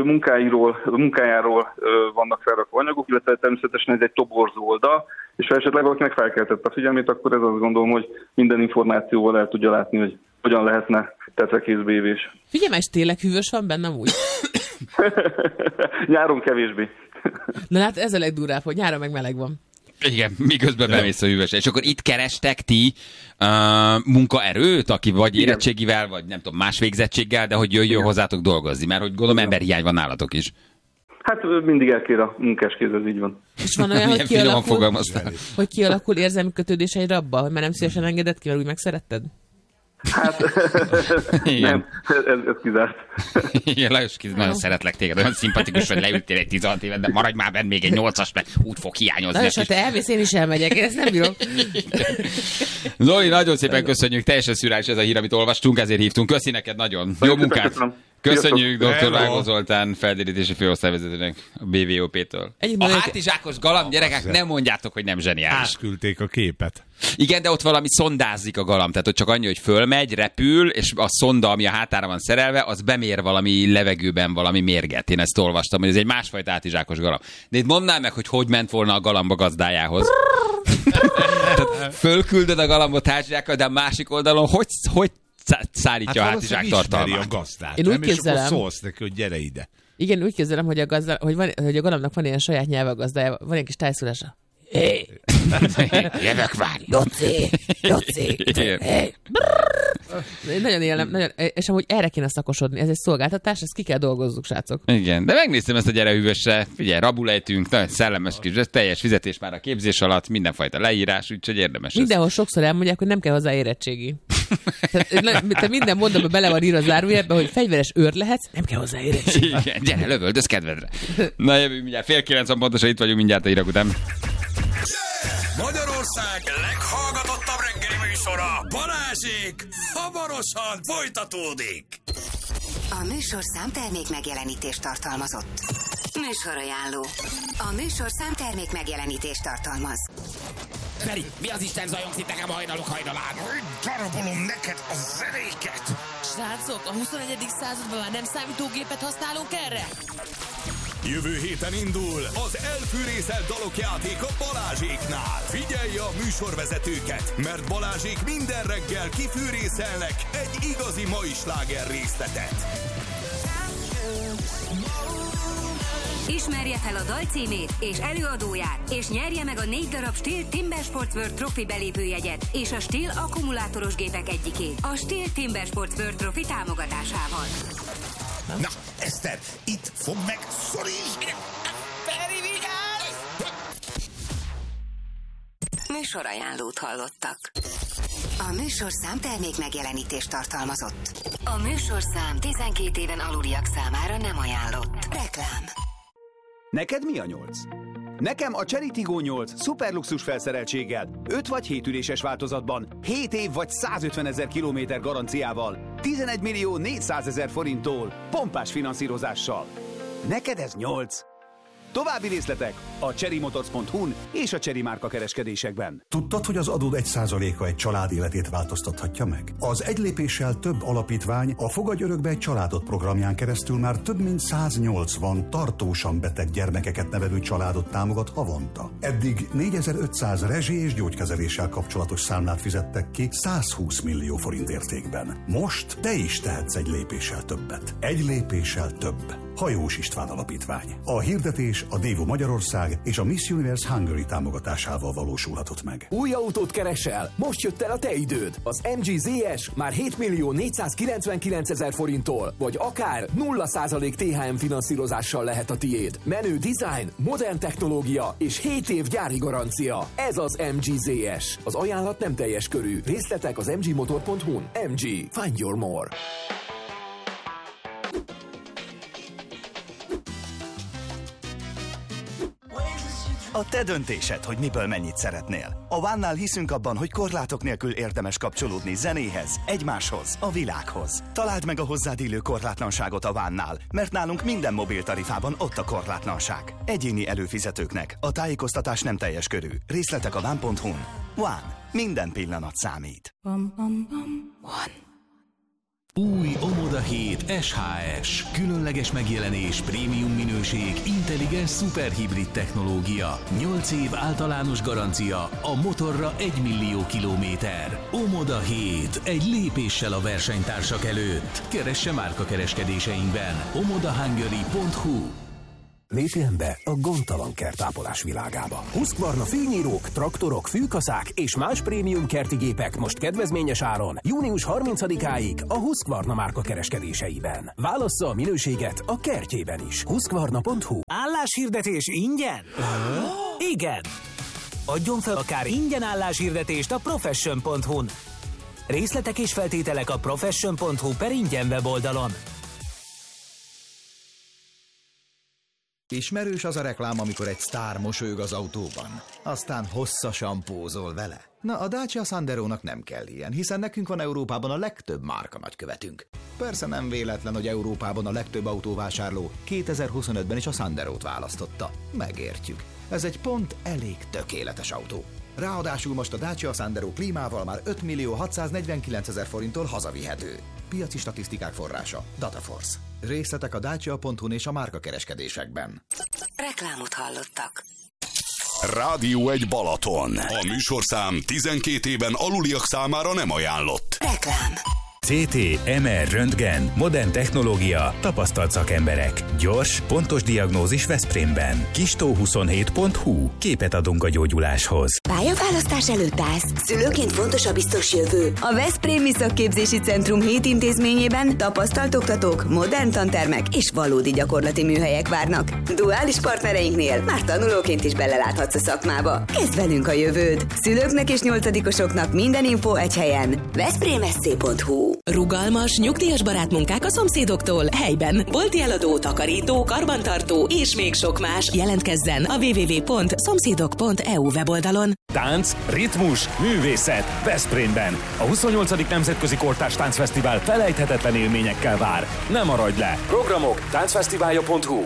munkájáról vannak felrakva anyagok, illetve természetesen ez egy toborzó oldal, és ha esetleg valakinek felkeltett a figyelmét, akkor ez azt gondolom, hogy minden információval el tudja látni, hogy hogyan lehetne tetrekész BV-s. Figyelj, és tényleg hűvös van bennem úgy? Nyáron kevésbé. Na hát ez a legdurvább, hogy nyáron meg meleg van. Igen, miközben bemész a hűvösre. És akkor itt kerestek ti munkaerőt, aki vagy érettségivel, vagy nem tudom, más végzettséggel, de hogy jöjjön hozzátok dolgozni, mert hogy gondolom emberhiány van nálatok is. Hát mindig elkér a munkáskéz, ez így van. És van olyan, hogy kialakul érzelmi kötődés egy rabba, hogy már nem szívesen engedett ki, mert úgy megszeretted? Hát nem, ez kizárt. Igen, Lajos, nagyon szeretlek téged, olyan szimpatikus, hogy leültél egy 16 évet, de maradj már benne még egy 8-as, mert úgy fog hiányozni. Lajos, ha te elmész, én is elmegyek, én ezt nem bírom. Zoli, nagyon szépen köszönjük, teljesen szürális ez a hír, amit olvastunk, ezért hívtunk. Köszi neked nagyon. Jó munkát! Köszönjük dr. Vágó Zoltán felderítési főosztályvezetőnek a BVOP-től. A hátizsákos galamb, gyerekek, nem mondjátok, hogy nem zseniális. Átküldték a képet. Igen, de ott valami szondázik a galamb, tehát ott csak annyi, hogy fölmegy, repül, és a szonda, ami a hátára van szerelve, az bemér valami levegőben valami mérget. Én ezt olvastam, hogy ez egy másfajta hátizsákos galamb. De itt mondd meg, hogy ment volna a galamb a gazdájához. Tehát fölküldöd a galambot hátizsákkal, de a másik oldalon hogy szállítja a hátizsák tartalmát? A gazdát, én úgy képzelem, és akkor szólsz neki, hogy gyere ide. Igen, úgy képzelem, hogy a galambnak van ilyen saját nyelve a gazdája, van egy kis tájszólása. Hé! Jövök várj! Jóci! Hé! Nagyon élem, és amúgy erre kéne szakosodni. Ez egy szolgáltatás, ezt ki kell dolgozzuk, srácok. Igen, de megnéztem ezt a gyere hűvösre. Figyelj, rabulejtünk, nagyon szellemes kis, teljes fizetés már a képzés alatt, mindenfajta leírás, úgyhogy érdemes. Mindenhol sokszor elmondják, hogy nem kell hozzá érettségi. Te minden mondatban bele van írva a zárójelbe, hogy fegyveres őr lehetsz, nem kell hozzá érettségi. Igen, gyere, lövöldöz kedvedre. Na jövő mindjárt, 8:30 pontosan itt vagyunk mindjárt a hírek után. Magyarország leghallgatottabb reggeli műsora, Balázsék, hamarosan folytatódik. A műsorszám termék megjelenítést tartalmazott. Műsorajánló. A műsorszám termék megjelenítést tartalmaz. Feri, mi az Isten zajongsz nekem hajnalok hajnalán? Darabolom neked a zenéket. Srácok, a 21. században már nem számítógépet használunk erre? Jövő héten indul az elfűrészelt dalok játéka Balázséknál. Figyelj a műsorvezetőket, mert Balázsék minden reggel kifűrészelnek egy igazi mai sláger részletet. Ismerje fel a dal címét és előadóját, és nyerje meg a 4 darab Stihl Timber Sports World Trophy belépőjegyet és a Stihl akkumulátoros gépek egyikét a Stihl Timber Sports World Trophy támogatásával. Na, Eszter, itt fog meg, szorítsd! Feri, vigyázz! Műsorajánlót hallottak. A műsorszám termék megjelenítést tartalmazott. A műsorszám 12 éven aluliak számára nem ajánlott. Reklám. Neked mi a 8? Nekem a Chery Tiggo 8 szuperluxus felszereltséggel, 5 vagy 7 üléses változatban, 7 év vagy 150 000 kilométer garanciával, 11 millió 400 000 forinttól, pompás finanszírozással. Neked ez 8? További részletek a cherrymotors.hu-n és a Chery márka kereskedésekben. Tudtad, hogy az adód 1%-a egy család életét változtathatja meg? Az Egy lépéssel több alapítvány a Fogadj örökbe egy családot programján keresztül már több mint 180 tartósan beteg gyermekeket nevelő családot támogat havonta. Eddig 4500 rezsi- és gyógykezeléssel kapcsolatos számlát fizettek ki 120 millió forint értékben. Most te is tehetsz egy lépéssel többet. Egy lépéssel több. Hajós István Alapítvány. A hirdetés a Dévo Magyarország és a Miss Universe Hungary támogatásával valósulhatott meg. Új autót keresel? Most jött el a te időd. Az MG ZS már 7 millió 499 000 forinttól, vagy akár 0% THM finanszírozással lehet a tiéd. Menő design, modern technológia és 7 év gyári garancia. Ez az MG ZS. Az ajánlat nem teljes körű. Részletek az mgmotor.hu-n. MG. Find your more. A te döntésed, hogy miből mennyit szeretnél. A One-nál hiszünk abban, hogy korlátok nélkül érdemes kapcsolódni zenéhez, egymáshoz, a világhoz. Találd meg a hozzád illő korlátlanságot a One-nál, mert nálunk minden mobiltarifában ott a korlátlanság. Egyéni előfizetőknek a tájékoztatás nem teljes körű. Részletek a one.hu-n. One. Minden pillanat számít. One. Új Omoda 7 SHS. Különleges megjelenés, prémium minőség, intelligens szuperhibrid technológia. 8 év általános garancia, a motorra 1 millió kilométer. Omoda 7. Egy lépéssel a versenytársak előtt. Keresse márka kereskedéseinkben. omodahungary.hu. Lépjen be a gondtalan kertápolás világába. Husqvarna fűnyírók, traktorok, fűkaszák és más prémium kerti gépek most kedvezményes áron június 30-áig a Husqvarna márka kereskedéseiben. Válassza a minőséget a kertjében is. Husqvarna.hu. Álláshirdetés ingyen? Igen! Adjon fel akár ingyen álláshirdetést a profession.hu-n. Részletek és feltételek a profession.hu/ingyen weboldalon. Ismerős az a reklám, amikor egy sztár mosolyog az autóban, aztán hosszasan pózol vele. Na, a Dacia Sanderónak nem kell ilyen, hiszen nekünk van Európában a legtöbb márka nagykövetünk. Persze nem véletlen, hogy Európában a legtöbb autóvásárló 2025-ben is a Sanderót választotta. Megértjük. Ez egy pont elég tökéletes autó. Ráadásul most a Dacia Sandero klímával már 5.649.000 forinttól hazavihető. Piaci statisztikák forrása Dataforce. Részletek a dacia.hu-n és a márkakereskedésekben. Reklámot hallottak. Rádió 1 Balaton. A műsorszám 12 éven aluliak számára nem ajánlott. Reklám. CT, MR, röntgen, modern technológia, tapasztalt szakemberek. Gyors, pontos diagnózis Veszprémben. Kistó27.hu. Képet adunk a gyógyuláshoz. Pályaválasztás előtt állsz. Szülőként fontos a biztos jövő. A Veszprémi Szakképzési Centrum 7 intézményében tapasztalt oktatók, modern tantermek és valódi gyakorlati műhelyek várnak. Duális partnereinknél már tanulóként is beleláthatsz a szakmába. Kezd velünk a jövőd. Szülőknek és nyolcadikosoknak minden info egy helyen. veszprémszc.hu. Rugalmas, nyugdíjas barát munkák a szomszédoktól, helyben. Bolti eladó, takarító, karbantartó és még sok más. Jelentkezzen a www.szomszédok.eu weboldalon. Tánc, ritmus, művészet Veszprémben. A 28. Nemzetközi Kortárs Táncfesztivál felejthetetlen élményekkel vár. Ne maradj le! Programok táncfesztiválja.hu.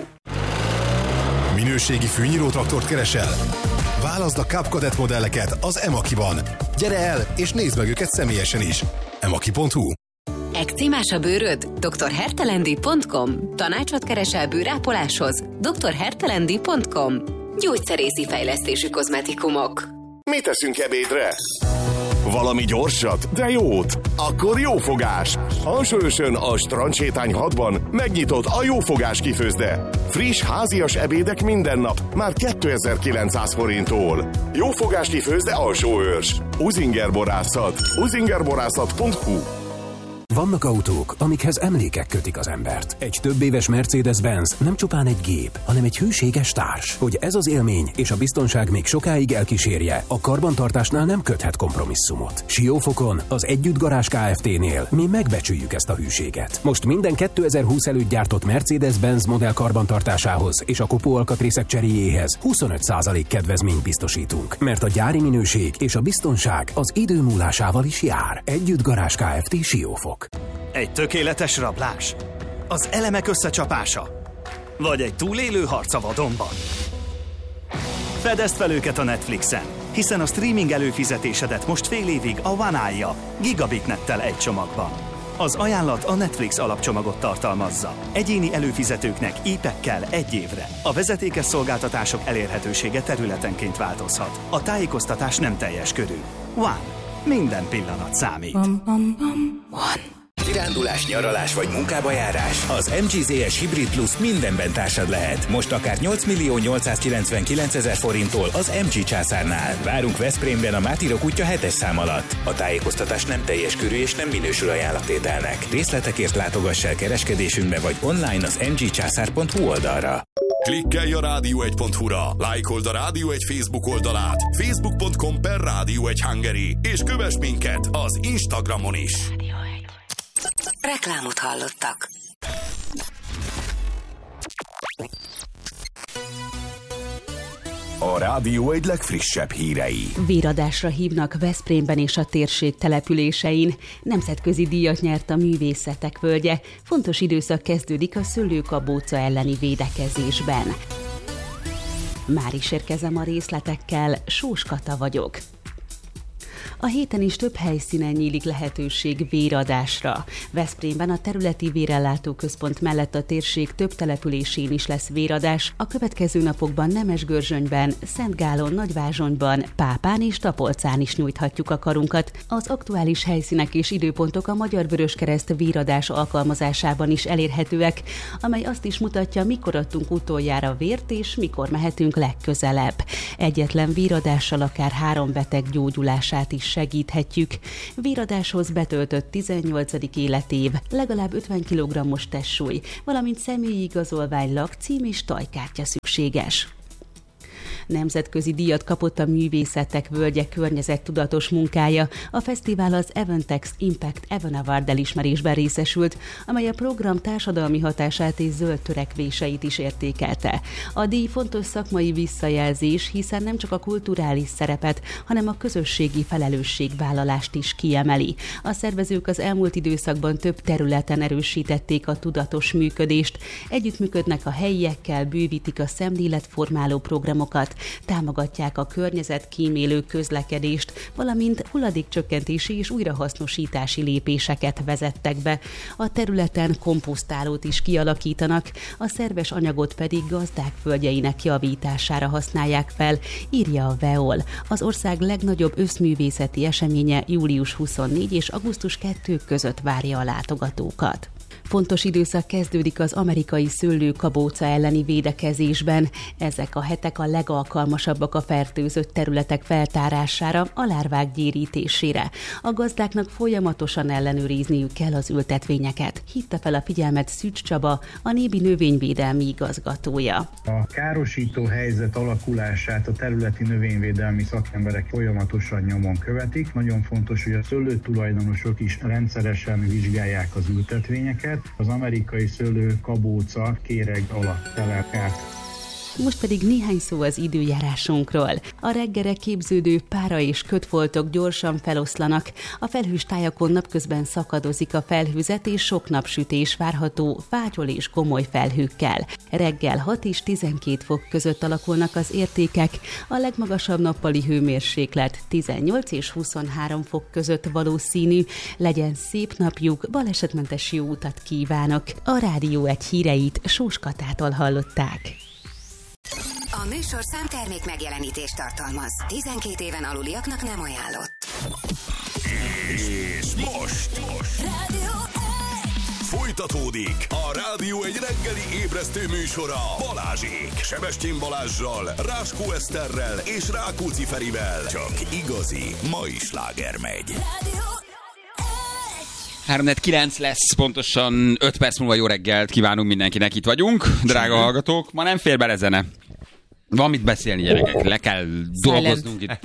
Minőségi fűnyírótraktort keresel? Válaszd a Cup Kadett modelleket az Emaki-ban. Gyere el és nézd meg őket személyesen is. Emaki.hu. Ekcímás a bőröd? drhertelendi.com. Tanácsot keresel bőrápoláshoz? drhertelendi.com. Gyógyszerészi fejlesztésű kozmetikumok. Mit teszünk ebédre? Valami gyorsat, de jót. Akkor Jófogás. Hansősön a Strandsétány 6-ban megnyitott a Jófogás kifőzde. Friss, házias ebédek minden nap, már 2900 forinttól. Jófogás kifőzde Alsóőrs. Uzinger borászat. uzingerborászat.hu. Vannak autók, amikhez emlékek kötik az embert. Egy több éves Mercedes-Benz nem csupán egy gép, hanem egy hűséges társ. Hogy ez az élmény és a biztonság még sokáig elkísérje, a karbantartásnál nem köthet kompromisszumot. Siófokon, az Együtt Garázs Kft-nél mi megbecsüljük ezt a hűséget. Most minden 2020 előtt gyártott Mercedes-Benz modell karbantartásához és a kopóalkatrészek cseréjéhez 25% kedvezményt biztosítunk. Mert a gyári minőség és a biztonság az idő múlásával is jár. Együtt Garázs Kft. Siófok. Egy tökéletes rablás? Az elemek összecsapása? Vagy egy túlélő harc a vadonban? Fedezd fel őket a Netflixen, hiszen a streaming előfizetésedet most fél évig a One állja, gigabitnettel egy csomagban. Az ajánlat a Netflix alapcsomagot tartalmazza. Egyéni előfizetőknek IP-ekkel egy évre. A vezetékes szolgáltatások elérhetősége területenként változhat. A tájékoztatás nem teljes körű. One. Minden pillanat számít. One. Kirándulás, nyaralás vagy munkába járás? Az MG ZS Hybrid Plus mindenben társad lehet. Most akár 8.899.000 forinttól az MG császárnál. Várunk Veszprémben a Mátírok útja 7-es szám alatt. A tájékoztatás nem teljes körű és nem minősül ajánlattételnek. Részletekért látogass el kereskedésünkbe vagy online az mgcsászár.hu oldalra. Klikkelj a rádió1.hu-ra, lájkold a Rádió 1 Facebook oldalát, facebook.com/Rádió1 Hungary, és kövess minket az Instagramon is. Reklámot hallottak. A Rádió egy legfrissebb hírei. Véradásra hívnak Veszprémben és a térség településein. Nemzetközi díjat nyert a Művészetek Völgye. Fontos időszak kezdődik a szőlőkabóca elleni védekezésben. Már is érkezem a részletekkel, Sós Kata vagyok. A héten is több helyszínen nyílik lehetőség véradásra. Veszprémben a területi vérellátó központ mellett a térség több településén is lesz véradás. A következő napokban Nemesgörzsönyben, Szentgálon, Nagyvázsonyban, Pápán és Tapolcán is nyújthatjuk a karunkat. Az aktuális helyszínek és időpontok a Magyar Vöröskereszt véradás alkalmazásában is elérhetőek, amely azt is mutatja, mikor adtunk utoljára vért és mikor mehetünk legközelebb. Egyetlen véradással akár 3 beteg gyógyulását is segíthetjük. Véradáshoz betöltött 18. életév, legalább 50 kg-os testsúly, valamint személyi igazolvány, lakcím és tajkártya szükséges. Nemzetközi díjat kapott a Művészetek Völgye környezettudatos munkája. A fesztivál az Aventex Impact Even Award elismerésben részesült, amely a program társadalmi hatását és zöld törekvéseit is értékelte. A díj fontos szakmai visszajelzés, hiszen nem csak a kulturális szerepet, hanem a közösségi felelősségvállalást is kiemeli. A szervezők az elmúlt időszakban több területen erősítették a tudatos működést, együttműködnek a helyiekkel, bővítik a szemléletformáló programokat, támogatják a környezetkímélő közlekedést, valamint hulladékcsökkentési és újrahasznosítási lépéseket vezettek be. A területen komposztálót is kialakítanak, a szerves anyagot pedig gazdák földjeinek javítására használják fel, írja a VEOL. Az ország legnagyobb összművészeti eseménye július 24 és augusztus 2 között várja a látogatókat. Fontos időszak kezdődik az amerikai szőlőkabóca elleni védekezésben. Ezek a hetek a legalkalmasabbak a fertőzött területek feltárására, a lárvák gyérítésére. A gazdáknak folyamatosan ellenőrizniük kell az ültetvényeket. Hívta fel a figyelmet Szűcs Csaba, a Nébi növényvédelmi igazgatója. A károsító helyzet alakulását a területi növényvédelmi szakemberek folyamatosan nyomon követik. Nagyon fontos, hogy a szőlőtulajdonosok is rendszeresen vizsgálják az ültetvényeket. Az amerikai szőlőkabóca kéreg alatt telel át. Most pedig néhány szó az időjárásunkról. A reggelre képződő pára és kötfoltok gyorsan feloszlanak. A felhős tájakon napközben szakadozik a felhőzet, és sok napsütés várható fátyol és komoly felhőkkel. Reggel 6 és 12 fok között alakulnak az értékek, a legmagasabb nappali hőmérséklet 18 és 23 fok között valószínű. Legyen szép napjuk, balesetmentes jó utat kívánok! A Rádió 1 híreit Sós Katától hallották. A műsorszám termék megjelenítést tartalmaz. 12 éven aluliaknak nem ajánlott. És most Rádió 1! Folytatódik a Rádió 1 reggeli ébresztő műsora Balázsék. Sebestyén Balázssal, Ráskó Eszterrel és Rákóczi Ferivel. Csak igazi mai sláger megy. Rádió 3-9 lesz, pontosan 5 perc múlva jó reggelt kívánunk mindenkinek, itt vagyunk, drága hallgatók. Ma nem fér bele zene. Van mit beszélni, gyerekek, le kell dolgoznunk itt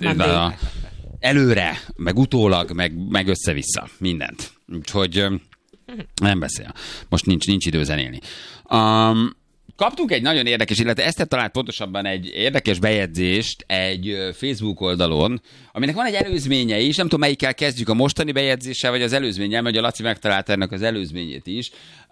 előre, meg utólag, meg össze-vissza, mindent. Úgyhogy nem beszél. Most nincs idő zenélni. Kaptunk egy nagyon érdekes, illetve Eszter talált pontosabban egy érdekes bejegyzést egy Facebook oldalon, aminek van egy előzménye is, nem tudom melyikkel kezdjük, a mostani bejegyzéssel, vagy az előzménnyel, mert a Laci megtalálta ennek az előzményét is,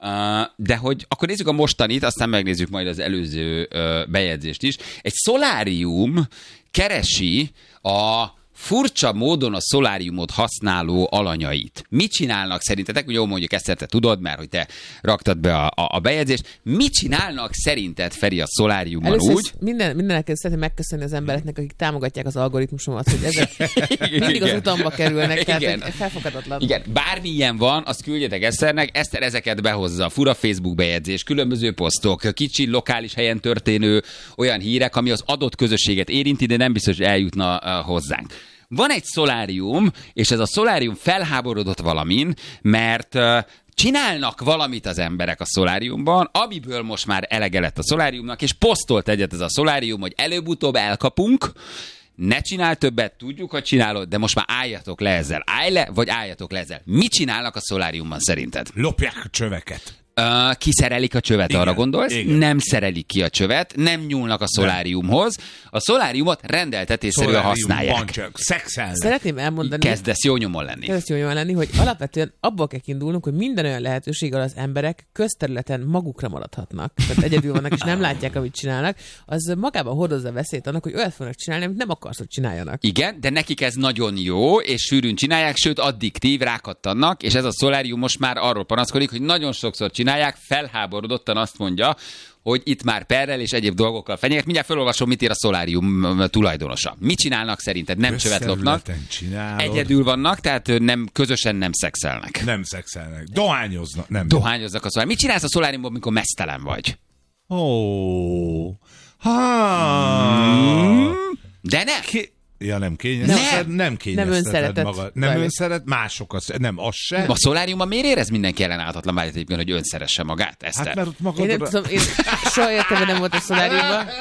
de hogy akkor nézzük a mostanit, aztán megnézzük majd az előző bejegyzést is. Egy szolárium keresi a furcsa módon a szoláriumot használó alanyait. Mit csinálnak szerintetek? Jó, mondjuk ezt te tudod, mert hogy te raktad be a bejegyzést. Mit csinálnak szerinted, Feri, a szoláriummal úgy? Mindenek szeretném megköszönni az embereknek, akik támogatják az algoritmusomat, hogy ezek mindig az utamba kerülnek, tehát felfoghatatlan. Igen, bármilyen van, azt küldjetek Eszternek, Eszter ezeket behozza. Fura Facebook bejegyzés, különböző posztok, kicsi, lokális helyen történő olyan hírek, ami az adott közösséget érinti, de nem biztos, hogy eljutna hozzánk. Van egy szolárium, és ez a szolárium felháborodott valamin, mert csinálnak valamit az emberek a szoláriumban, amiből most már elege lett a szoláriumnak, és posztolt egyet ez a szolárium, hogy előbb-utóbb elkapunk, ne csinál többet, tudjuk, hogy csinálod, de most már álljatok le ezzel. Állj le, vagy álljatok le ezzel. Mit csinálnak a szoláriumban szerinted? Lopják a csöveket. Kiszerelik a csövet, igen, arra gondolsz? Igen. Nem szerelik ki a csövet, nem nyúlnak a szoláriumhoz. A szoláriumot rendeltetésszerűen használják. Csak szexelnek. Szeretném elmondani... Kezdesz jó nyomon lenni. Hogy alapvetően abból kell kiindulnunk, hogy minden olyan lehetőséggel az emberek közterületen magukra maradhatnak. Tehát egyedül vannak, és nem látják, amit csinálnak. Az magában hordozza a veszélyt annak, hogy olyat fognak csinálni, amit nem akarsz, hogy csináljanak. Igen, de nekik ez nagyon jó, és sűrűn csinálják, sőt addiktív, rákattannak, és ez a szolárium most már arról panaszkodik, hogy nagyon sokszor csinálják, felháborodottan azt mondja, hogy itt már perrel és egyéb dolgokkal fenyegett. Mindjárt felolvasom, mit ír a szolárium tulajdonosa. Mit csinálnak szerinted? Nem csövet lopnak. Egyedül vannak, tehát közösen nem szexelnek. Nem szexelnek. Dohányoznak. Dohányoznak a szolárium. Mit csinálsz a szoláriumban, amikor meztelen vagy? De ne! Ja, nem kényezteted, nem kényezteted magad. Nem önszeret, másokat, nem, az sem. A szoláriumban miért érez mindenki ellenállhatatlan vágyat egyébként, hogy önszeresse magát? Eszter? Hát mert ott Én nem tudom, én soha értem, nem volt a szoláriumban.